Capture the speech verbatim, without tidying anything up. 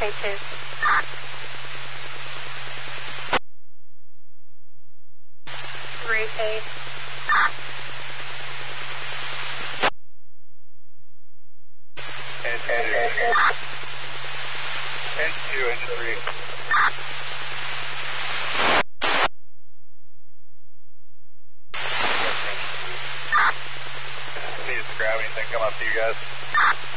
K two. three K. And two. And two and three. Need to grab anything, come up to you guys.